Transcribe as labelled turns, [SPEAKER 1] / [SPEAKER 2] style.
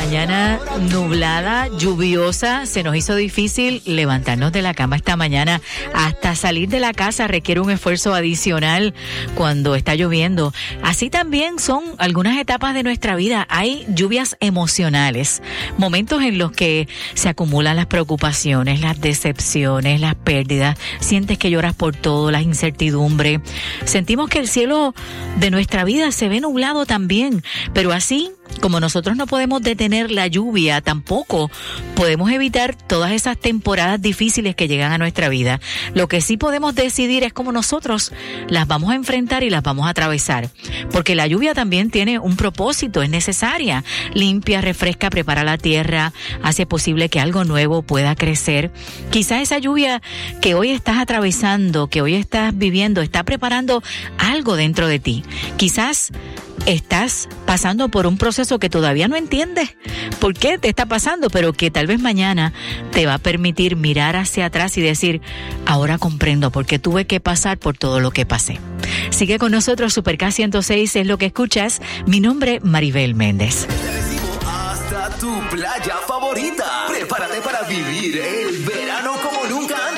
[SPEAKER 1] Mañana nublada, lluviosa, se nos hizo difícil levantarnos de la cama esta mañana. Hasta salir de la casa requiere un esfuerzo adicional cuando está lloviendo. Así también son algunas etapas de nuestra vida. Hay lluvias emocionales, momentos en los que se acumulan las preocupaciones, las decepciones, las pérdidas. Sientes que lloras por todo, las incertidumbres. Sentimos que el cielo de nuestra vida se ve nublado también, pero así como nosotros no podemos detener la lluvia, tampoco podemos evitar todas esas temporadas difíciles que llegan a nuestra vida. Lo que sí podemos decidir es cómo nosotros las vamos a enfrentar y las vamos a atravesar. Porque la lluvia también tiene un propósito, es necesaria. Limpia, refresca, prepara la tierra, hace posible que algo nuevo pueda crecer. Quizás esa lluvia que hoy estás atravesando, que hoy estás viviendo, está preparando algo dentro de ti. Quizás estás pasando por un proceso que todavía no entiendes por qué te está pasando, pero que tal vez mañana te va a permitir mirar hacia atrás y decir, ahora comprendo por qué tuve que pasar por todo lo que pasé. Sigue con nosotros, Super K 106 es lo que escuchas. Mi nombre, Maribel Méndez.
[SPEAKER 2] Te recibo hasta tu playa favorita. Prepárate para vivir el verano como nunca antes.